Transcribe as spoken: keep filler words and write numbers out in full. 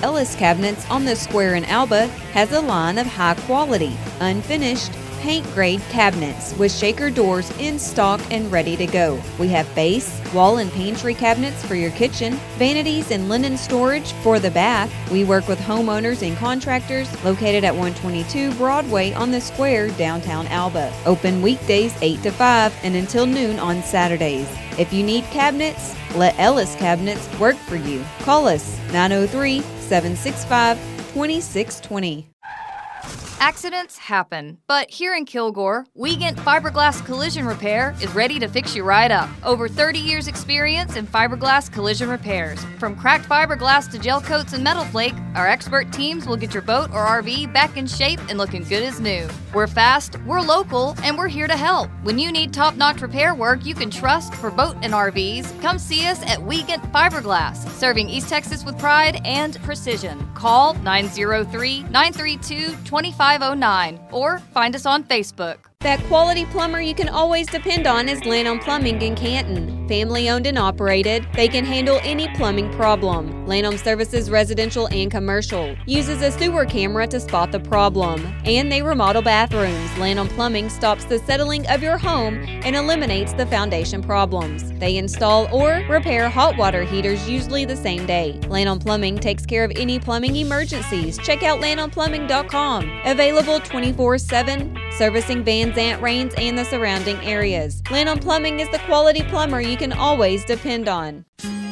Ellis Cabinets on the square in Alba has a line of high-quality, unfinished, paint-grade cabinets with shaker doors in stock and ready to go. We have base, wall, and pantry cabinets for your kitchen, vanities and linen storage for the bath. We work with homeowners and contractors located at one twenty-two Broadway on the square, downtown Alba. Open weekdays eight to five and until noon on Saturdays. If you need cabinets, let Ellis Cabinets work for you. Call us nine oh three, seven six five, two six two zero. Accidents happen, but here in Kilgore, Wiegand Fiberglass Collision Repair is ready to fix you right up. Over thirty years experience in fiberglass collision repairs. From cracked fiberglass to gel coats and metal flake, our expert teams will get your boat or R V back in shape and looking good as new. We're fast, we're local, and we're here to help. When you need top-notch repair work you can trust for boat and R Vs, come see us at Wiegand Fiberglass, serving East Texas with pride and precision. Call nine oh three, nine three two, two five oh nine or find us on Facebook. That quality plumber you can always depend on is Lanham Plumbing in Canton. Family owned and operated, they can handle any plumbing problem. Lanham services residential and commercial. Uses a sewer camera to spot the problem. And they remodel bathrooms. Lanham Plumbing stops the settling of your home and eliminates the foundation problems. They install or repair hot water heaters usually the same day. Lanham Plumbing takes care of any plumbing emergencies. Check out lanham plumbing dot com. Available twenty-four seven, servicing Van Zant Rains and the surrounding areas. Lanham Plumbing is the quality plumber you can always depend on.